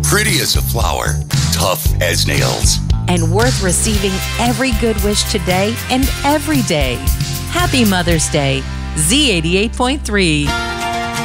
Pretty as a flower, tough as nails. And worth receiving every good wish today and every day. Happy Mother's Day, Z88.3.